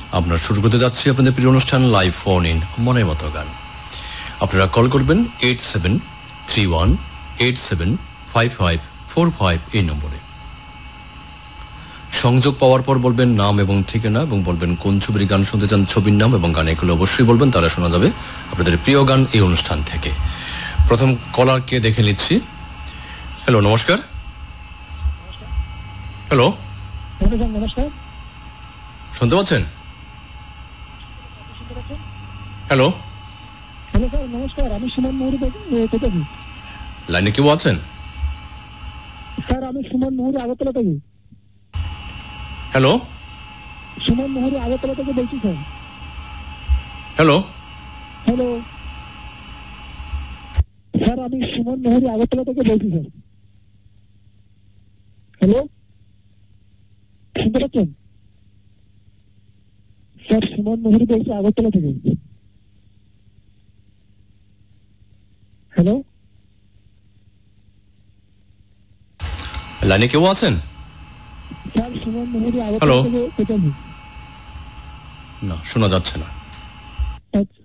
আমরা শুরু করতে যাচ্ছি আপনাদের প্রিয় অনুষ্ঠান লাইভ ফোন ইন মনের মতো গান। আপনারা কল করবেন 8731875545 এই নম্বরে। সংযোগ পাওয়ার পর বলবেন নাম এবং ঠিকানা এবং বলবেন কোন ছবির গান শুনতে চান, ছবির নাম এবং গান, এগুলো অবশ্যই বলবেন, তারা শোনা যাবে আপনাদের প্রিয় গান এই অনুষ্ঠান থেকে। প্রথম কলারকে দেখে নিচ্ছি। হ্যালো, নমস্কার। হ্যালো, শুনতে পাচ্ছেন? হ্যালো, নমস্কার, আমি সুমন মুহুরী থেকে। লাইনে কেউ আছেন? স্যার, আমি সুমন মুহুরী আগরতলা থেকে। হ্যালো, সুমন মুহুরী আগরতলা থেকে বলছি স্যার। হ্যালো, হ্যালো স্যার, আমি সুমন মুহুরী আগরতলা থেকে বলছি স্যার। হ্যালো, শুনতে পাচ্ছেন? স্যার, সুমন মুহুরী বলছি আগরতলা থেকে। হ্যালো, লাইনে কেউ আছেন? স্যার, সুমন মুহুরী আগরতলা থেকে। না, শোনা যাচ্ছে না। আচ্ছা।